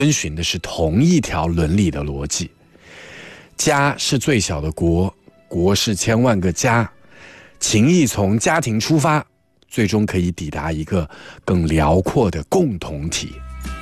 遵循的是同一条伦理的逻辑。家是最小的国，国是千万个家，情谊从家庭出发，最终可以抵达一个更辽阔的共同体。